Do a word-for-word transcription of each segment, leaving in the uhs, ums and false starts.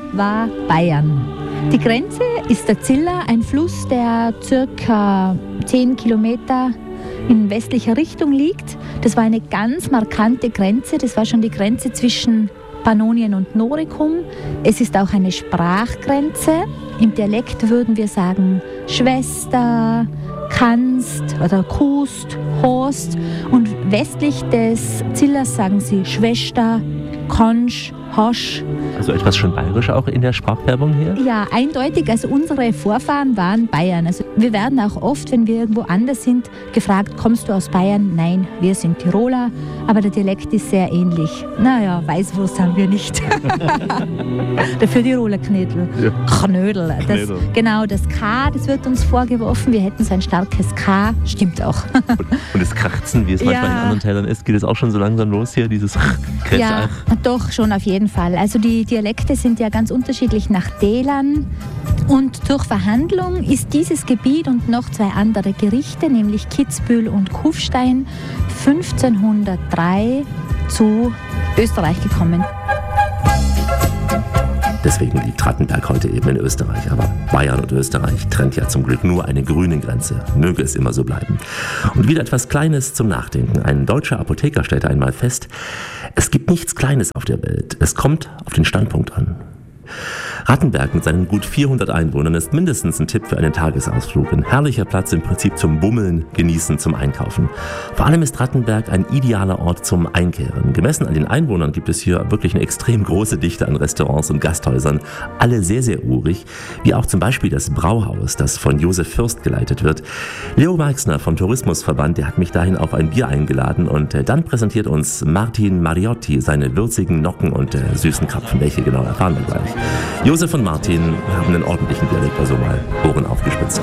war Bayern. Die Grenze ist der Ziller, ein Fluss, der circa zehn Kilometer in westlicher Richtung liegt. Das war eine ganz markante Grenze. Das war schon die Grenze zwischen Pannonien und Noricum. Es ist auch eine Sprachgrenze. Im Dialekt würden wir sagen Schwester, Kanst oder Kust, Horst. Und westlich des Zillers sagen sie Schwester, Konsch, Hosch. Also etwas schon bayerisch auch in der Sprachfärbung hier? Ja, eindeutig. Also unsere Vorfahren waren Bayern. Also wir werden auch oft, wenn wir irgendwo anders sind, gefragt, kommst du aus Bayern? Nein, wir sind Tiroler, aber der Dialekt ist sehr ähnlich. Naja, Weißwurst haben wir nicht. Dafür Tiroler Knödel. Ja. Knödel. Das, Knödel. Genau, das K, das wird uns vorgeworfen, wir hätten so ein starkes K. Stimmt auch. Und das Krachzen, wie es manchmal ja. in anderen Teilen ist, geht es auch schon so langsam los hier, dieses Kretsch. Ja, doch, schon auf jeden Fall. Also die Dialekte sind ja ganz unterschiedlich nach Tälern. Und durch Verhandlung ist dieses Gebiet und noch zwei andere Gerichte, nämlich Kitzbühel und Kufstein, fünfzehnhundertdrei zu Österreich gekommen. Deswegen liegt Rattenberg heute eben in Österreich. Aber Bayern und Österreich trennt ja zum Glück nur eine grüne Grenze. Möge es immer so bleiben. Und wieder etwas Kleines zum Nachdenken. Ein deutscher Apotheker stellte einmal fest, es gibt nichts Kleines auf der Welt. Es kommt auf den Standpunkt an. Rattenberg mit seinen gut vierhundert Einwohnern ist mindestens ein Tipp für einen Tagesausflug. Ein herrlicher Platz im Prinzip zum Bummeln, Genießen, zum Einkaufen. Vor allem ist Rattenberg ein idealer Ort zum Einkehren. Gemessen an den Einwohnern gibt es hier wirklich eine extrem große Dichte an Restaurants und Gasthäusern. Alle sehr, sehr urig. Wie auch zum Beispiel das Brauhaus, das von Josef Fürst geleitet wird. Leo Marxner vom Tourismusverband, der hat mich dahin auf ein Bier eingeladen. Und dann präsentiert uns Martin Mariotti seine würzigen Nocken und äh, süßen Krapfen. Welche genau, erfahren wir gleich. Josef und Martin haben einen ordentlichen Dialekt, also mal Ohren aufgespitzt.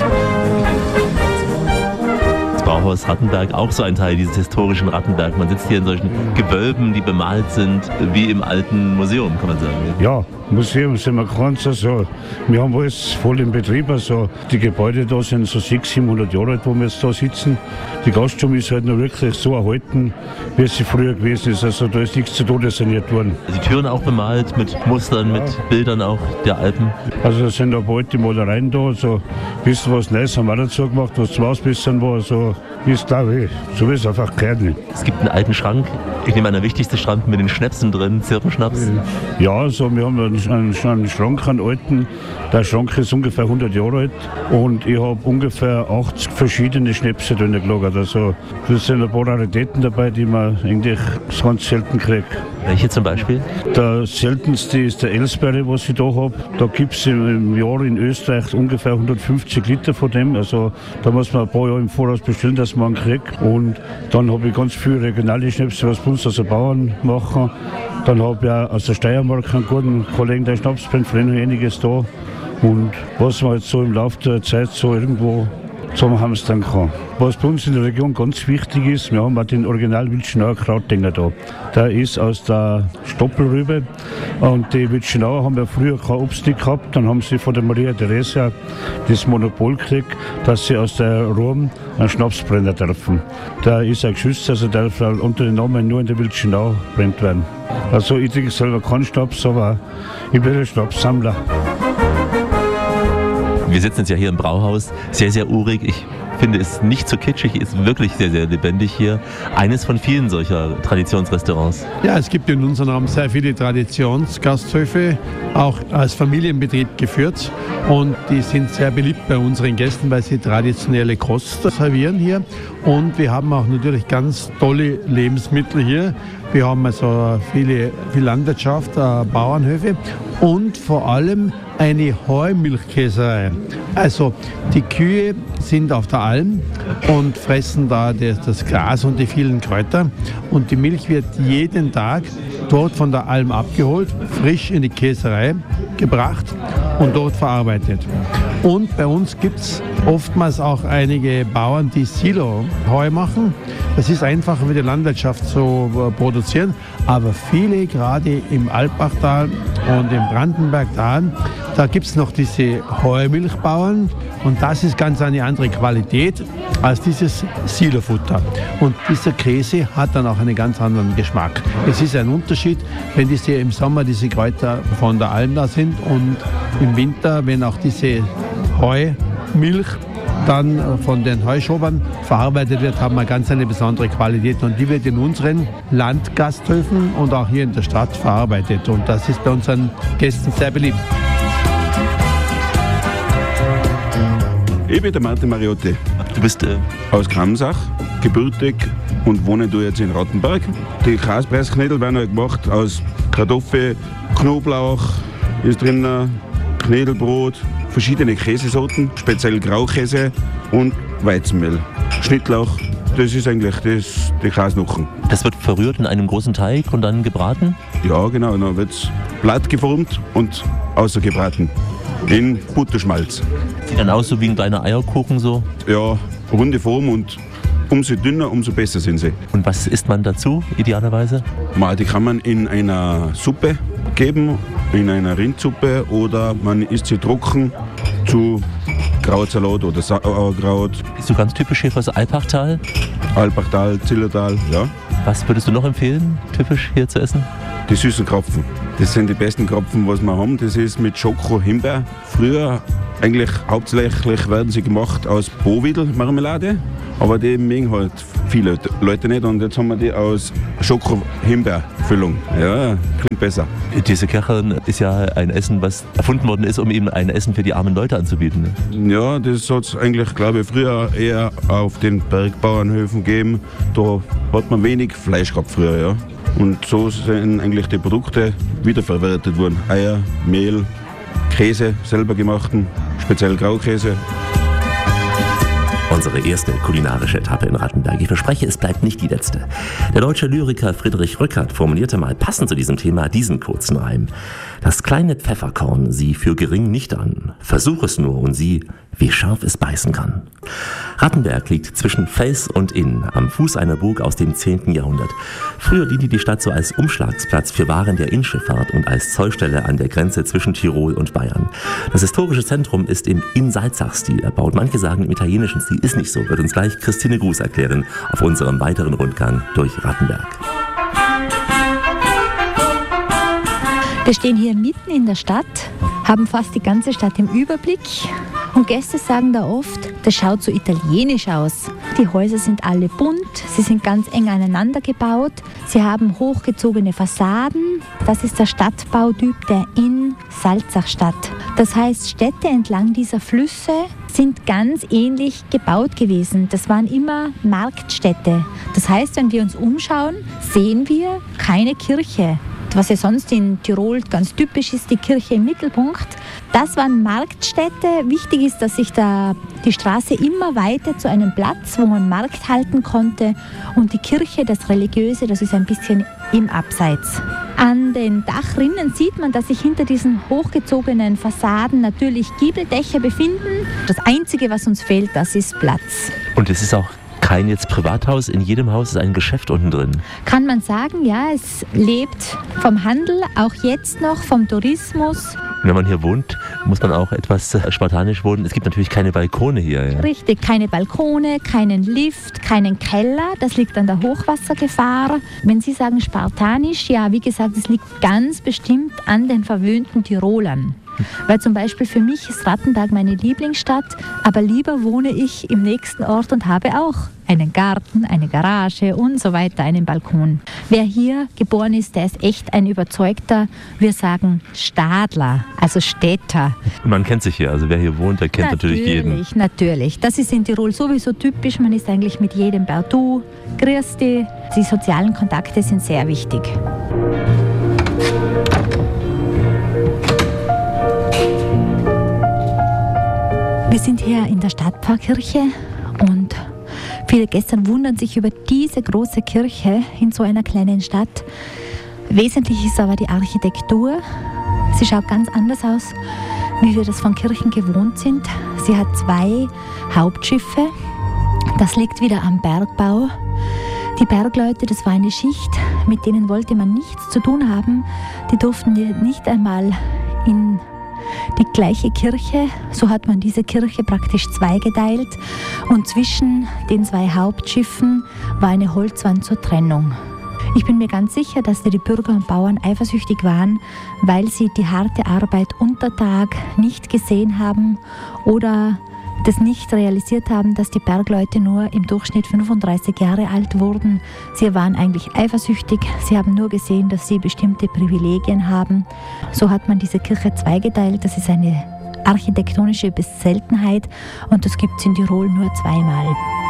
Das Brauhaus Rattenberg, auch so ein Teil dieses historischen Rattenberg. Man sitzt hier in solchen Gewölben, die bemalt sind, wie im alten Museum, kann man sagen. Ja, Museum sind wir ganz also, wir haben alles voll im Betrieb, also die Gebäude da sind so sechshundert, siebenhundert Jahre alt, wo wir jetzt da sitzen. Die Gaststube ist halt noch wirklich so erhalten, wie sie früher gewesen ist, also da ist nichts zu Tode saniert worden. Die Türen auch bemalt mit Mustern, ja. mit Bildern auch der Alpen. Also da sind auch alte Malereien da, also ein bisschen was Neues haben wir dazu gemacht, was zum Ausbessern war, also ist da weh, so ist es einfach gehört nicht. Es gibt einen alten Schrank, ich nehme an, der wichtigste Schrank mit den Schnäpsen drin, Zirpenschnaps. Ja, also wir haben einen, einen, einen Schrank, einen alten, der Schrank ist ungefähr hundert Jahre alt und ich habe ungefähr achtzig verschiedene Schnäpse drin gelagert. Also das sind ein paar Raritäten dabei, die man eigentlich ganz selten kriegt. Welche zum Beispiel? Der seltenste ist der Ellsberry, was ich da habe. Da gibt es im Jahr in Österreich ungefähr hundertfünfzig Liter von dem. Also da muss man ein paar Jahre im Voraus bestellen, dass man einen kriegt. Und dann habe ich ganz viele regionale Schnäpse, was bei uns also Bauern machen. Dann habe ich auch aus der Steiermark einen guten Kollegen, der Schnaps brennt, von denen einiges da. Und was man jetzt so im Laufe der Zeit so irgendwo zusammenhamstern kann. Was bei uns in der Region ganz wichtig ist, wir haben auch den Original Wildschenauer Krautdinger da. Der ist aus der Stoppelrübe und die Wildschenauer haben ja früher kein Obst nicht gehabt. Dann haben sie von der Maria Theresia das Monopol gekriegt, dass sie aus der Rum einen Schnaps brennen dürfen. Der ist ein geschützt, also der darf unter dem Namen nur in der Wildschenau brennt werden. Also ich trinke selber keinen Schnaps, aber ich bin ein Schnapssammler. Wir sitzen jetzt ja hier im Brauhaus, sehr, sehr urig. Ich finde es nicht so kitschig, ist wirklich sehr, sehr lebendig hier. Eines von vielen solcher Traditionsrestaurants. Ja, es gibt in unserem Raum sehr viele Traditionsgasthöfe, auch als Familienbetrieb geführt. Und die sind sehr beliebt bei unseren Gästen, weil sie traditionelle Kost servieren hier. Und wir haben auch natürlich ganz tolle Lebensmittel hier. Wir haben also viele, viel Landwirtschaft, äh, Bauernhöfe und vor allem eine Heumilchkäserei. Also die Kühe sind auf der Alm und fressen da das, das Gras und die vielen Kräuter. Und die Milch wird jeden Tag dort von der Alm abgeholt, frisch in die Käserei gebracht und dort verarbeitet. Und bei uns gibt es oftmals auch einige Bauern, die Silo-Heu machen. Das ist einfacher für die Landwirtschaft zu produzieren, aber viele, gerade im Alpbachtal und im Brandenbergtal, Da gibt es noch diese Heumilchbauern und das ist ganz eine andere Qualität als dieses Silofutter. Und dieser Käse hat dann auch einen ganz anderen Geschmack. Es ist ein Unterschied, wenn diese im Sommer diese Kräuter von der Alm da sind und im Winter, wenn auch diese Heumilch dann von den Heuschobern verarbeitet wird, haben wir ganz eine besondere Qualität und die wird in unseren Landgasthöfen und auch hier in der Stadt verarbeitet und das ist bei unseren Gästen sehr beliebt. Ich bin der Martin Mariotti. Du bist äh, aus Kramsach, gebürtig und wohne du jetzt in Rottenberg. Die Kaspressknödel werden halt gemacht aus Kartoffel, Knoblauch, ist drin Knödelbrot, verschiedene Käsesorten, speziell Graukäse und Weizenmehl. Schnittlauch, das ist eigentlich das, die Kasnuchen. Das wird verrührt in einem großen Teig und dann gebraten? Ja, genau, dann wird es platt geformt und außergebraten. In Butterschmalz. Sieht dann aus so wie ein kleiner Eierkuchen so? Ja, runde Form und umso dünner, umso besser sind sie. Und was isst man dazu idealerweise? Mal, die kann man in einer Suppe geben, in einer Rindsuppe oder man isst sie trocken zu Krautsalat oder Sauerkraut. Bist du ganz typisch hier fürs Alpachtal? Alpachtal, Zillertal, ja. Was würdest du noch empfehlen, typisch hier zu essen? Die süßen Krapfen. Das sind die besten Krapfen, was wir haben. Das ist mit Schoko-Himbeer. Früher eigentlich hauptsächlich werden sie gemacht aus Bohwedel-Marmelade, aber die mögen halt viele Leute nicht und jetzt haben wir die aus Schoko-Himbeer-Füllung. Ja, klingt besser. Diese Kerchen ist ja ein Essen, was erfunden worden ist, um eben ein Essen für die armen Leute anzubieten. Ne? Ja, das hat es eigentlich, glaube ich, früher eher auf den Bergbauernhöfen gegeben. Da hat man wenig Fleisch gehabt früher, ja. Und so sind eigentlich die Produkte wiederverwertet worden. Eier, Mehl, Käse, selber gemachten, speziell Graukäse. Unsere erste kulinarische Etappe in Rattenberg. Ich verspreche, es bleibt nicht die letzte. Der deutsche Lyriker Friedrich Rückert formulierte mal passend zu diesem Thema diesen kurzen Reim. Das kleine Pfefferkorn sieh für gering nicht an. Versuch es nur und sieh, wie scharf es beißen kann. Rattenberg liegt zwischen Fels und Inn, am Fuß einer Burg aus dem zehnten Jahrhundert. Früher diente die Stadt so als Umschlagsplatz für Waren der Innschifffahrt und als Zollstelle an der Grenze zwischen Tirol und Bayern. Das historische Zentrum ist im Inn-Salzach-Stil erbaut. Manche sagen, im italienischen Stil ist nicht so. Wird uns gleich Christine Gruß erklären auf unserem weiteren Rundgang durch Rattenberg. Wir stehen hier mitten in der Stadt, haben fast die ganze Stadt im Überblick und Gäste sagen da oft, das schaut so italienisch aus. Die Häuser sind alle bunt, sie sind ganz eng aneinander gebaut, sie haben hochgezogene Fassaden. Das ist der Stadtbautyp der Inn-Salzach-Stadt. Das heißt, Städte entlang dieser Flüsse sind ganz ähnlich gebaut gewesen. Das waren immer Marktstädte. Das heißt, wenn wir uns umschauen, sehen wir keine Kirche. Was ja sonst in Tirol ganz typisch ist, die Kirche im Mittelpunkt. Das waren Marktstädte. Wichtig ist, dass sich da die Straße immer weiter zu einem Platz, wo man Markt halten konnte. Und die Kirche, das Religiöse, das ist ein bisschen im Abseits. An den Dachrinnen sieht man, dass sich hinter diesen hochgezogenen Fassaden natürlich Giebeldächer befinden. Das Einzige, was uns fehlt, das ist Platz. Und es ist auch kein jetzt Privathaus, in jedem Haus ist ein Geschäft unten drin. Kann man sagen, ja, es lebt vom Handel, auch jetzt noch vom Tourismus. Und wenn man hier wohnt, muss man auch etwas spartanisch wohnen. Es gibt natürlich keine Balkone hier. Ja. Richtig, keine Balkone, keinen Lift, keinen Keller. Das liegt an der Hochwassergefahr. Wenn Sie sagen spartanisch, ja, wie gesagt, es liegt ganz bestimmt an den verwöhnten Tirolern. Weil zum Beispiel für mich ist Rattenberg meine Lieblingsstadt, aber lieber wohne ich im nächsten Ort und habe auch einen Garten, eine Garage und so weiter, einen Balkon. Wer hier geboren ist, der ist echt ein überzeugter, wir sagen Stadler, also Städter. Und man kennt sich hier, also wer hier wohnt, der kennt natürlich, natürlich jeden. Natürlich, natürlich. Das ist in Tirol sowieso typisch, man ist eigentlich mit jedem per Du, grüß dich. Die sozialen Kontakte sind sehr wichtig. Wir sind hier in der Stadtpfarrkirche und viele Gäste wundern sich über diese große Kirche in so einer kleinen Stadt. Wesentlich ist aber die Architektur. Sie schaut ganz anders aus, wie wir das von Kirchen gewohnt sind. Sie hat zwei Hauptschiffe. Das liegt wieder am Bergbau. Die Bergleute, das war eine Schicht, mit denen wollte man nichts zu tun haben. Die durften nicht einmal in Die gleiche Kirche, so hat man diese Kirche praktisch zweigeteilt und zwischen den zwei Hauptschiffen war eine Holzwand zur Trennung. Ich bin mir ganz sicher, dass die Bürger und Bauern eifersüchtig waren, weil sie die harte Arbeit unter Tag nicht gesehen haben oder das nicht realisiert haben, dass die Bergleute nur im Durchschnitt fünfunddreißig Jahre alt wurden. Sie waren eigentlich eifersüchtig, sie haben nur gesehen, dass sie bestimmte Privilegien haben. So hat man diese Kirche zweigeteilt, das ist eine architektonische Seltenheit und das gibt es in Tirol nur zweimal.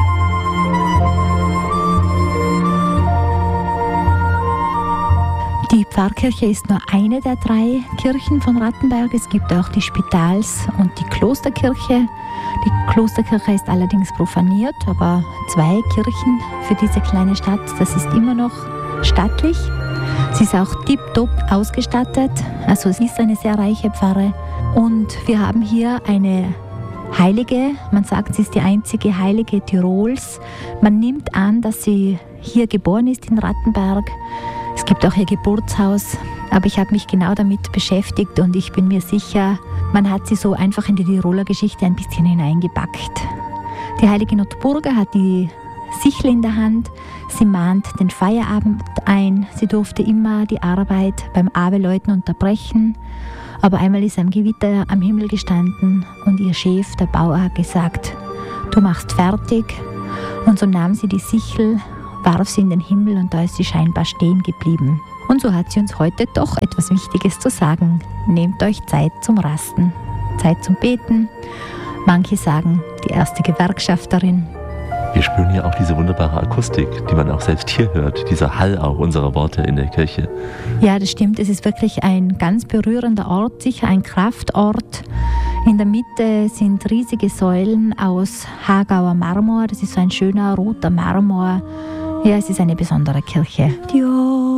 Die Pfarrkirche ist nur eine der drei Kirchen von Rattenberg. Es gibt auch die Spitals- und die Klosterkirche. Die Klosterkirche ist allerdings profaniert, aber zwei Kirchen für diese kleine Stadt, das ist immer noch stattlich. Sie ist auch tipptopp ausgestattet, also es ist eine sehr reiche Pfarre. Und wir haben hier eine Heilige, man sagt, sie ist die einzige Heilige Tirols. Man nimmt an, dass sie hier geboren ist in Rattenberg. Es gibt auch ihr Geburtshaus, aber ich habe mich genau damit beschäftigt und ich bin mir sicher, man hat sie so einfach in die Tiroler Geschichte ein bisschen hineingepackt. Die heilige Notburga hat die Sichel in der Hand, sie mahnt den Feierabend ein, sie durfte immer die Arbeit beim Abeläuten unterbrechen, aber einmal ist ein Gewitter am Himmel gestanden und ihr Chef, der Bauer, hat gesagt, du machst fertig, und so nahm sie die Sichel, warf sie in den Himmel und da ist sie scheinbar stehen geblieben. Und so hat sie uns heute doch etwas Wichtiges zu sagen. Nehmt euch Zeit zum Rasten, Zeit zum Beten. Manche sagen, die erste Gewerkschafterin. Wir spüren hier auch diese wunderbare Akustik, die man auch selbst hier hört, dieser Hall auch unserer Worte in der Kirche. Ja, das stimmt. Es ist wirklich ein ganz berührender Ort, sicher ein Kraftort. In der Mitte sind riesige Säulen aus Hagauer Marmor. Das ist so ein schöner roter Marmor. Ja, es ist eine besondere Kirche. Ja.